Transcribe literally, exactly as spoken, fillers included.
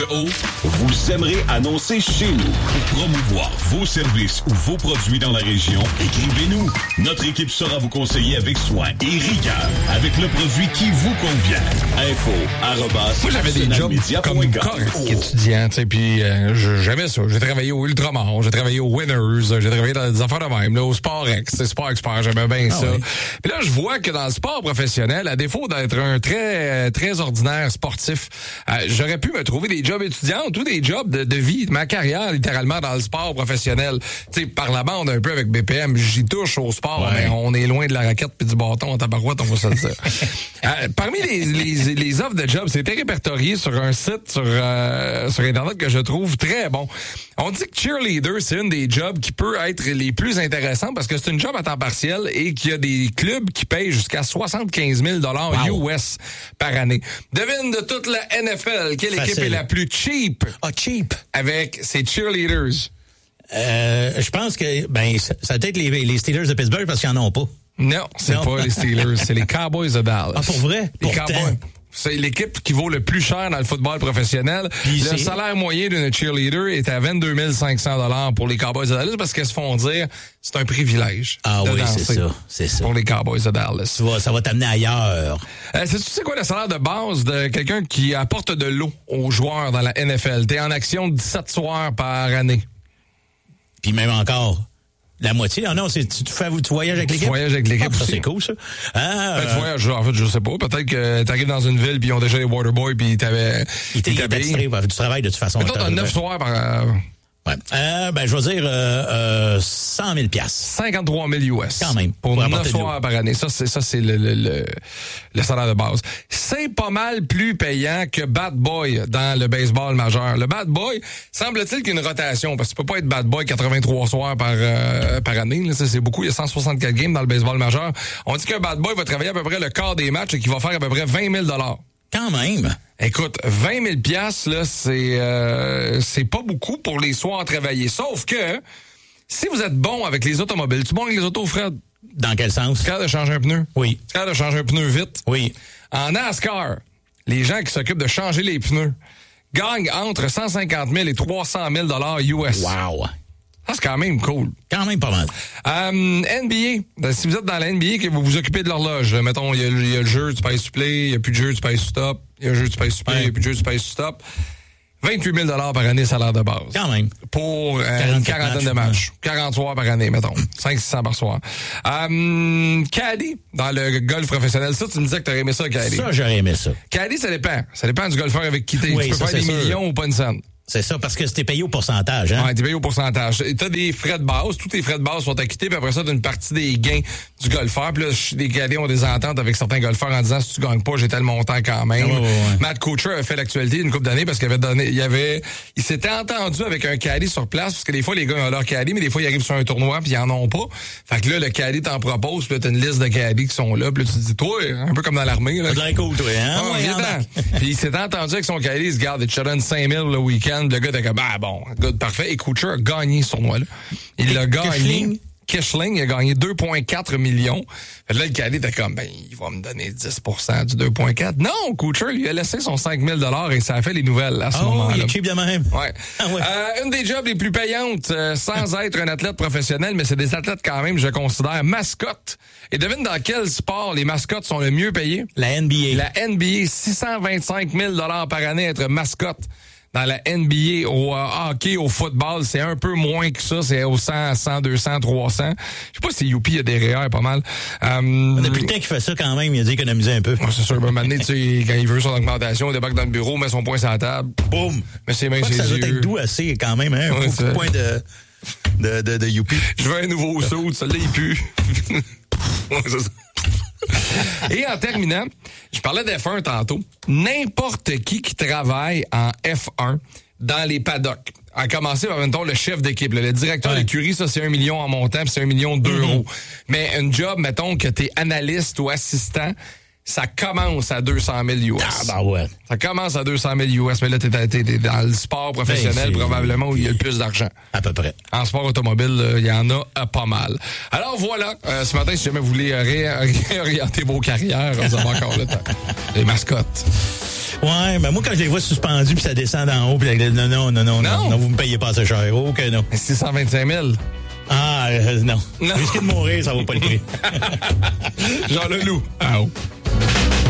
Vous aimerez annoncer chez nous. Pour promouvoir vos services ou vos produits dans la région, écrivez-nous. Notre équipe saura vous conseiller avec soin et rigueur avec le produit qui vous convient. Info arobase Moi, j'avais des jobs comme correct étudiant, tu sais, puis euh, j'aimais ça. J'ai travaillé au Ultramar, j'ai travaillé au Winners, j'ai travaillé dans des affaires de même, là, au Sport X, c'est Sport Expert, j'aimais bien ah, ça. Oui. Puis là, je vois que dans le sport professionnel, à défaut d'être un très très ordinaire sportif, euh, j'aurais pu me trouver des jobs étudiants ou des jobs de, de vie, de ma carrière, littéralement, dans le sport professionnel. Tu sais, par la bande, un peu avec B P M, j'y touche au sport, ouais. Mais on est loin de la raquette puis du bâton en tabarouette, on va se le dire. euh, parmi les, les, les offres de jobs, c'était répertorié sur un site sur, euh, sur Internet que je trouve très bon. On dit que cheerleader, c'est une des jobs qui peut être les plus intéressants parce que c'est une job à temps partiel et qu'il y a des clubs qui payent jusqu'à soixante-quinze mille dollars wow. U S par année. Devine de toute la N F L, quelle Facile. Équipe est la plus cheap? Ah, oh, cheap. Avec ses cheerleaders. Euh, je pense que, ben, ça, ça peut être les, les Steelers de Pittsburgh parce qu'ils en ont pas. Non, c'est non. pas les Steelers, c'est les Cowboys de Dallas. Ah, pour vrai? Les Pourtant. Cowboys. C'est l'équipe qui vaut le plus cher dans le football professionnel. Puis le c'est... salaire moyen d'une cheerleader est à vingt-deux mille cinq cents dollars pour les Cowboys de Dallas parce qu'elles se font dire c'est un privilège. Ah oui, c'est ça, c'est ça. Pour les Cowboys de Dallas. Tu vois, ça va t'amener ailleurs. Euh, sais-tu c'est quoi le salaire de base de quelqu'un qui apporte de l'eau aux joueurs dans la N F L? T'es en action dix-sept soirs par année. Puis même encore. La moitié? Ah non, c'est, tu, tu, fais, tu voyages avec l'équipe? Tu voyages avec l'équipe ah, ça, aussi. C'est cool, ça. Ah, ben, euh... tu voyages, en fait, je sais pas. Peut-être que t'arrives dans une ville puis ils ont déjà les waterboys puis t'avais... Ils t'avaient... Tu travailles de toute façon. Mais toi, t'as neuf soirs par... Euh... Ouais. Euh, ben, je vais dire euh, euh, cent mille piastres. cinquante-trois mille U S. Quand même. Pour, pour neuf soirs par année. Ça, c'est, ça, c'est le, le, le, le salaire de base. C'est pas mal plus payant que Bad Boy dans le baseball majeur. Le Bad Boy, semble-t-il qu'il y a une rotation, parce que tu peux pas être Bad Boy quatre-vingt-trois soirs par, euh, par année. Là, ça, c'est beaucoup. Il y a cent soixante-quatre games dans le baseball majeur. On dit qu'un Bad Boy va travailler à peu près le quart des matchs et qu'il va faire à peu près vingt mille dollars. Quand même. Écoute, vingt mille piastres, là, c'est euh, c'est pas beaucoup pour les soirs travaillés. Sauf que, si vous êtes bon avec les automobiles, tu es bon avec les autos, Fred? Dans quel sens? Tu es capable de changer un pneu? Oui. Tu es capable de changer un pneu vite? Oui. En NASCAR, les gens qui s'occupent de changer les pneus gagnent entre cent cinquante mille et trois cent mille dollars U S. Wow! Ça, c'est quand même cool. Quand même pas mal. Euh, N B A. Si vous êtes dans la N B A, que vous vous occupez de l'horloge, mettons, il y, y a le jeu, tu pèses sur play, il n'y a plus de jeu, tu pèses sur stop, il y a un jeu, tu pèses sur play, il ouais. n'y a plus de jeu, tu pèses sur stop. vingt-huit mille dollars par année, salaire de base. Quand même. Pour euh, une quarantaine de matchs. quarante soirs par année, mettons. cinq cents six cents par soir. Euh, Caddy, dans le golf professionnel, ça, tu me disais que tu aurais aimé ça, Caddy. Ça, j'aurais aimé ça. Caddy, ça dépend. Ça dépend du golfeur avec qui t'es. Oui, tu peux ça, faire des sûr. millions ou pas une scène. C'est ça, parce que c'était payé au pourcentage, hein? Ouais, t'es payé au pourcentage. T'as des frais de base, tous tes frais de base sont acquittés, puis après ça, t'as une partie des gains du golfeur. Puis là, les cadets ont des ententes avec certains golfeurs en disant, si tu gagnes pas, j'ai tel montant quand même. Oh, ouais. Matt Kuchar a fait l'actualité une couple d'années parce qu'il avait donné, il avait, il s'était entendu avec un caddie sur place, parce que des fois, les gars ont leur caddie, mais des fois, ils arrivent sur un tournoi, puis ils en ont pas. Fait que là, le caddie t'en propose, puis là, t'as une liste de caddies qui sont là, puis là, tu te dis, toi, un peu comme dans l'armée, là. C'est de l'air cool, toi, hein? Oh, ouais, puis il s'était entendu avec son caddie, il se garde, il te donne cinq mille le week-end, le gars était comme, ah, bon, good, parfait. Et Kuchar a gagné ce tournoi-là. Il l'a gagné. Kishling, il a gagné deux virgule quatre millions. Fait là, le cadet était comme, ben, il va me donner dix pour cent du deux virgule quatre. Non, Kuchar lui a laissé son cinq mille dollars et ça a fait les nouvelles à ce oh, moment-là. Il est cheap de même. Ouais. Ah ouais. Euh, une des jobs les plus payantes, euh, sans être un athlète professionnel, mais c'est des athlètes quand même, je considère, mascotte. Et devine dans quel sport les mascottes sont le mieux payés? La N B A. La N B A, six cent vingt-cinq mille dollars par année être mascotte. Dans la N B A, au uh, hockey, au football, c'est un peu moins que ça. C'est au cent, cent, deux cents, trois cents. Je sais pas si Youpi a des R E E R pas mal. Um, Depuis le temps qu'il fait ça quand même, il a dit économiser un peu. Ouais, c'est sûr. Ben, maintenant, tu sais, quand il veut son augmentation, il débarque dans le bureau, met son poing sur la table. Boum! Mais c'est même ses ça yeux. doit être doux assez quand même, hein? Un ouais, coup de poing de, de, de, de Youpi. Je veux un nouveau saut. Celui-là, il pue. Ouais, c'est ça. Et en terminant, je parlais d'F un tantôt. N'importe qui qui travaille en F un dans les paddocks, à commencer par, mettons, le chef d'équipe, là, le directeur ouais. d'écurie, ça, c'est un million en montant, puis c'est un million d'euros. Mm-hmm. Mais un job, mettons, que t'es analyste ou assistant, ça commence à deux cent mille U S. Ah, bah ouais. Ça commence à deux cent mille U S, mais là, t'es, t'es, t'es dans le sport professionnel, ben, probablement, où il y a le plus d'argent. À peu près. En sport automobile, il y en a euh, pas mal. Alors voilà, euh, ce matin, si jamais vous voulez ré- réorienter vos carrières, vous avez encore le temps. Les mascottes. Ouais, mais moi, quand je les vois suspendus puis ça descend d'en haut, puis non, non, non, non, non, non, vous me payez pas assez cher. Oh, que non. six cent vingt-cinq mille. Ah, euh, non. non. Risquer de mourir, ça vaut pas le prix. Jean Leloup. Ah, oh.